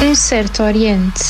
Um certo Oriente.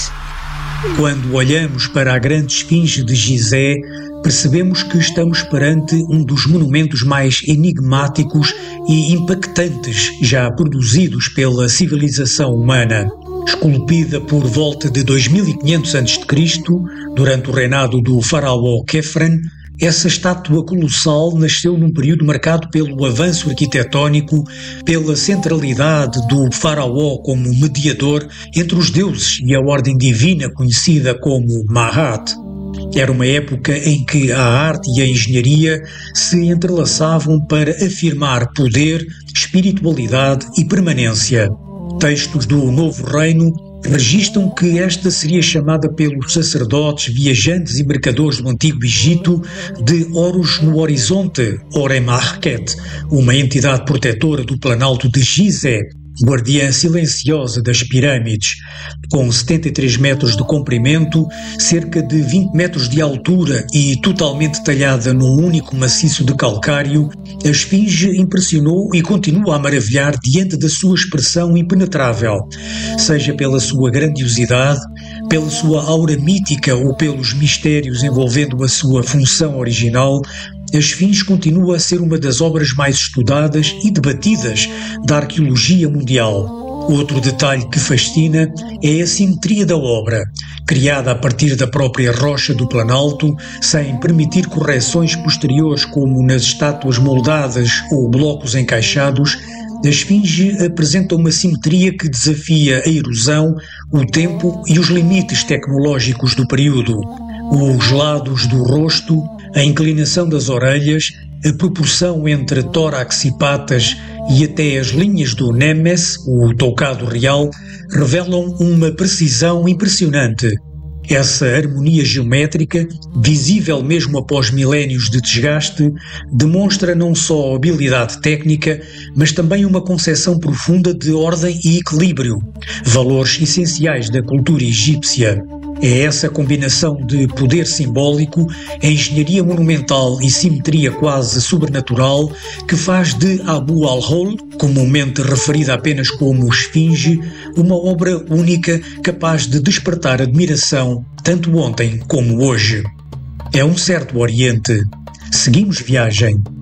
Quando olhamos para a grande esfinge de Gizé, percebemos que estamos perante um dos monumentos mais enigmáticos e impactantes já produzidos pela civilização humana. Esculpida por volta de 2500 a.C., durante o reinado do faraó Khefren, essa estátua colossal nasceu num período marcado pelo avanço arquitetónico, pela centralidade do faraó como mediador entre os deuses e a ordem divina conhecida como Mahat. Era uma época em que a arte e a engenharia se entrelaçavam para afirmar poder, espiritualidade e permanência. Textos do Novo Reino registram que esta seria chamada pelos sacerdotes, viajantes e mercadores do Antigo Egito de Horus no Horizonte, Oremachket, uma entidade protetora do Planalto de Gizé, guardiã silenciosa das pirâmides. Com 73 metros de comprimento, cerca de 20 metros de altura e totalmente talhada num único maciço de calcário, a esfinge impressionou e continua a maravilhar diante da sua expressão impenetrável, seja pela sua grandiosidade, pela sua aura mítica ou pelos mistérios envolvendo a sua função original. A esfinge continua a ser uma das obras mais estudadas e debatidas da arqueologia mundial. Outro detalhe que fascina é a simetria da obra. Criada a partir da própria rocha do Planalto, sem permitir correções posteriores como nas estátuas moldadas ou blocos encaixados, a esfinge apresenta uma simetria que desafia a erosão, o tempo e os limites tecnológicos do período. Os lados do rosto, a inclinação das orelhas, a proporção entre tórax e patas e até as linhas do Nemes, o toucado real, revelam uma precisão impressionante. Essa harmonia geométrica, visível mesmo após milénios de desgaste, demonstra não só habilidade técnica, mas também uma concepção profunda de ordem e equilíbrio, valores essenciais da cultura egípcia. É essa combinação de poder simbólico, engenharia monumental e simetria quase sobrenatural que faz de Abu al-Hol, comumente referida apenas como esfinge, uma obra única capaz de despertar admiração tanto ontem como hoje. É um certo Oriente. Seguimos viagem.